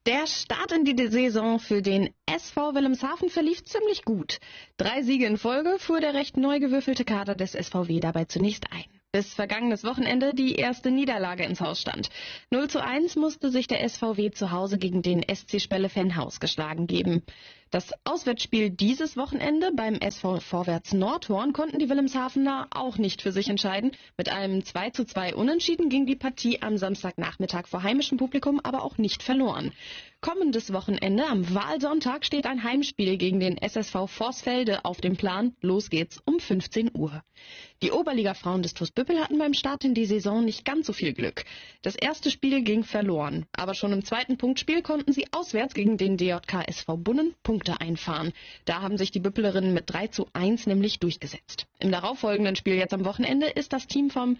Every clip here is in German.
Der Start in die Saison für den SV Wilhelmshaven verlief ziemlich gut. 3 Siege in Folge fuhr der recht neu gewürfelte Kader des SVW dabei zunächst ein. Bis vergangenes Wochenende die erste Niederlage ins Haus stand. 0:1 musste sich der SVW zu Hause gegen den SC Spelle-Venhaus geschlagen geben. Das Auswärtsspiel dieses Wochenende beim SV Vorwärts Nordhorn konnten die Wilhelmshavener auch nicht für sich entscheiden. Mit einem 2:2 Unentschieden ging die Partie am Samstagnachmittag vor heimischem Publikum aber auch nicht verloren. Kommendes Wochenende am Wahlsonntag steht ein Heimspiel gegen den SSV Vorsfelde auf dem Plan. Los geht's um 15 Uhr. Die Oberliga-Frauen des TuS Büppel hatten beim Start in die Saison nicht ganz so viel Glück. Das erste Spiel ging verloren, aber schon im zweiten Punktspiel konnten sie auswärts gegen den DJK SV Bunnen Punkte einfahren. Da haben sich die Büppelerinnen mit 3:1 nämlich durchgesetzt. Im darauffolgenden Spiel jetzt am Wochenende ist das Team vom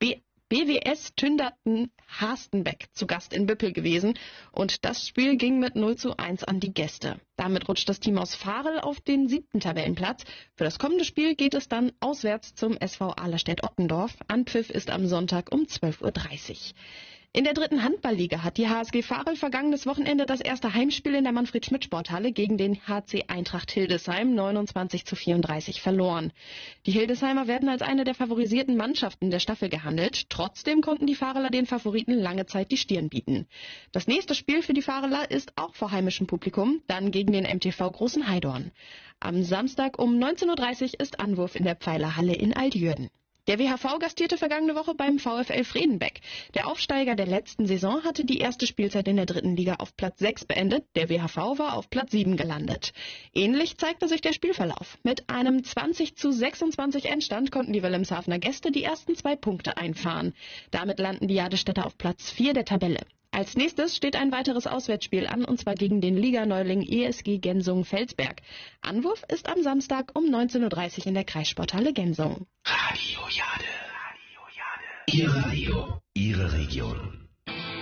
BWS Tünderten Hastenbeck zu Gast in Büppel gewesen und das Spiel ging mit 0:1 an die Gäste. Damit rutscht das Team aus Varel auf den 7. Tabellenplatz. Für das kommende Spiel geht es dann auswärts zum SV Ahlerstedt-Ottendorf. Anpfiff ist am Sonntag um 12:30 Uhr. In der 3. Handballliga hat die HSG Varel vergangenes Wochenende das erste Heimspiel in der Manfred-Schmidt-Sporthalle gegen den HC Eintracht Hildesheim 29:34 verloren. Die Hildesheimer werden als eine der favorisierten Mannschaften der Staffel gehandelt. Trotzdem konnten die Vareler den Favoriten lange Zeit die Stirn bieten. Das nächste Spiel für die Vareler ist auch vor heimischem Publikum, dann gegen den MTV Großen Heidorn. Am Samstag um 19:30 Uhr ist Anwurf in der Pfeilerhalle in Altjürden. Der WHV gastierte vergangene Woche beim VfL Fredenbeck. Der Aufsteiger der letzten Saison hatte die erste Spielzeit in der 3. Liga auf Platz 6 beendet. Der WHV war auf Platz 7 gelandet. Ähnlich zeigte sich der Spielverlauf. Mit einem 20:26 Endstand konnten die Wilhelmshavener Gäste die ersten 2 Punkte einfahren. Damit landen die Jadestädter auf Platz 4 der Tabelle. Als nächstes steht ein weiteres Auswärtsspiel an, und zwar gegen den Liganeuling ESG Gensungen-Felsberg. Anwurf ist am Samstag um 19:30 Uhr in der Kreissporthalle Gensungen. Radio Jade. Ihr Radio, Ihre Region.